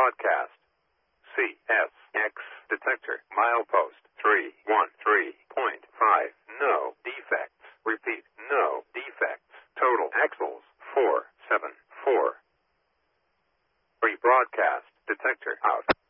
Pre-broadcast. CSX detector. Milepost 313.5. No defects. Repeat. No defects. Total axles 474. Pre-broadcast detector out.